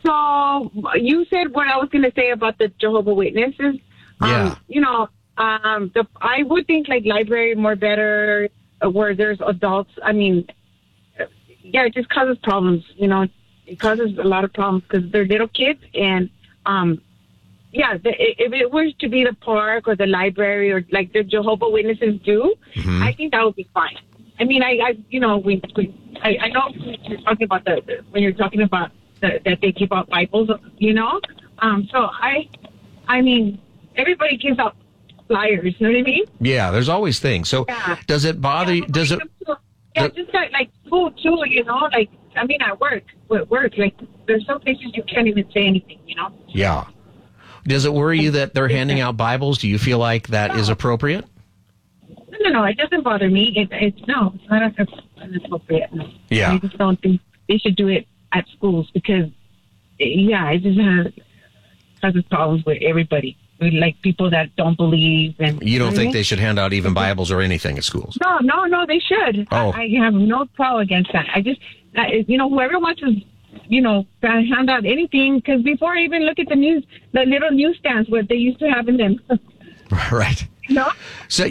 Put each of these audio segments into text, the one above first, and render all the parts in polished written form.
So you said what I was going to say about the Jehovah's Witnesses. Yeah. I would think like library more better where there's adults. I mean, yeah, it just causes problems. It causes a lot of problems because they're little kids and if it was to be the park or the library or like the Jehovah's Witnesses do, I think that would be fine. I mean, I know you're talking about when you're talking about that they give out Bibles, So I mean, everybody gives out flyers. You know what I mean? Yeah, there's always things. So does it bother you? Does it? Just like food too. Like I mean, at work, like there's some places you can't even say anything. Yeah. Does it worry you that they're handing out Bibles? Do you feel like that is appropriate? No, it doesn't bother me. It's not inappropriate. No. Yeah. I just don't think they should do it at schools because, it just causes problems with everybody. With, like people that don't believe. And you don't think they should hand out even Bibles or anything at schools? No, they should. Oh. I have no problem against that. I just, whoever wants to, hand out anything, because before I even look at the little newsstands what they used to have in them. Right. So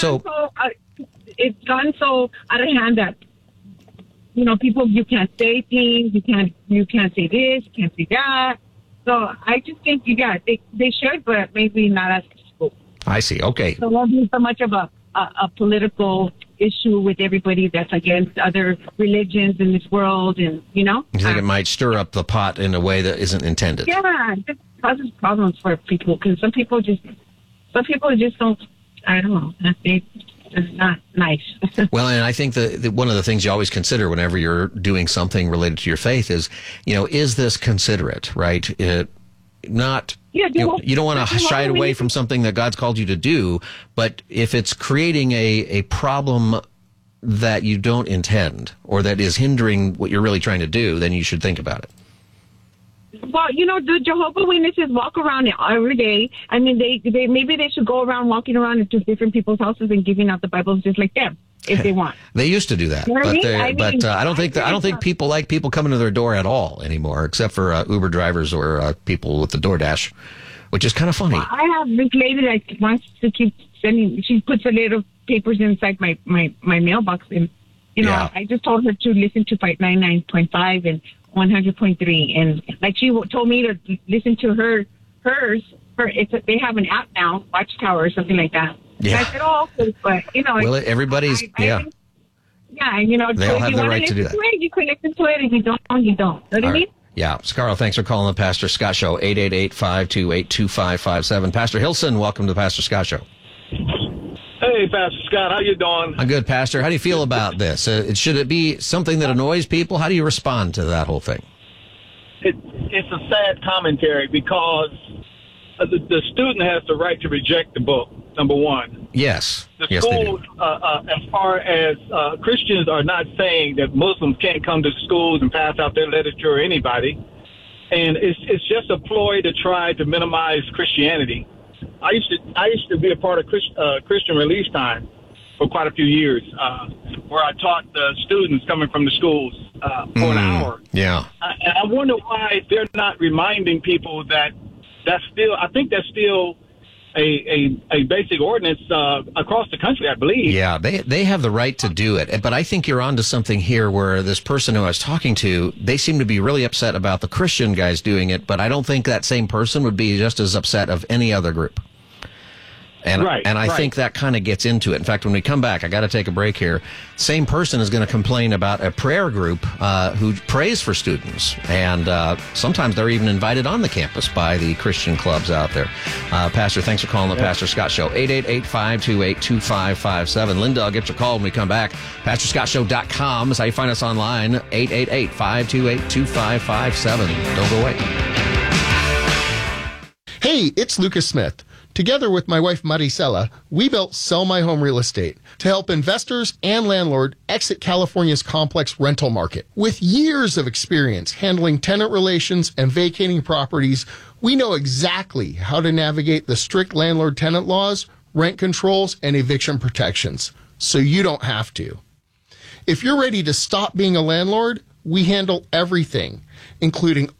it's gone so out of hand that people, you can't say things, you can't say this, you can't say that. So I just think they should, but maybe not at school. I see. Okay. So it won't be so much of a political issue with everybody that's against other religions in this world, and You think it might stir up the pot in a way that isn't intended? Yeah, it just causes problems for people because some people just don't. I don't know. It's not nice. Well, and I think one of the things you always consider whenever you're doing something related to your faith is, is this considerate, right? You don't want to shy away from something that God's called you to do, but if it's creating a problem that you don't intend or that is hindering what you're really trying to do, then you should think about it. Well, the Jehovah's Witnesses walk around every day. I mean, maybe they should go around walking around into different people's houses and giving out the Bibles just like them if they want. They used to do that, I don't think people like people coming to their door at all anymore, except for Uber drivers or people with the DoorDash, which is kind of funny. Well, I have this lady that wants to keep sending. She puts a little papers inside my mailbox, and I just told her to listen to Fight 99.5 and 100.3, and like she told me to listen to hers. They have an app now, Watchtower or something like that. Yeah. And I said, okay, but well, everybody's they all have the right to do that. You can listen to it, and you don't. You don't. Know what I mean? Yeah, Carl, thanks for calling the Pastor Scott Show. 888-528-2557. Pastor Hilson, welcome to the Pastor Scott Show. Hey, Pastor Scott, how you doing? I'm good, Pastor. How do you feel about this? Should it be something that annoys people? How do you respond to that whole thing? It's a sad commentary because the student has the right to reject the book, number one. Yes. The yes, schools, as far as Christians are not saying that Muslims can't come to schools and pass out their literature or anybody. And it's just a ploy to try to minimize Christianity. I used to be a part of Christian Release Time for quite a few years, where I taught the students coming from the schools for an hour. Yeah. And I wonder why they're not reminding people that that's still a basic ordinance across the country, I believe. Yeah, they have the right to do it. But I think you're onto something here where this person who I was talking to, they seem to be really upset about the Christian guys doing it, but I don't think that same person would be just as upset of any other group. And I think that kind of gets into it. In fact, when we come back, I got to take a break here. Same person is going to complain about a prayer group who prays for students. And sometimes they're even invited on the campus by the Christian clubs out there. Pastor, thanks for calling the Pastor Scott Show. 888-528-2557. Linda, I'll get your call when we come back. PastorScottShow.com is how you find us online. 888-528-2557. Don't go away. Hey, it's Lucas Smith. Together with my wife Maricela, we built Sell My Home Real Estate to help investors and landlords exit California's complex rental market. With years of experience handling tenant relations and vacating properties, we know exactly how to navigate the strict landlord-tenant laws, rent controls, and eviction protections, so you don't have to. If you're ready to stop being a landlord, we handle everything, including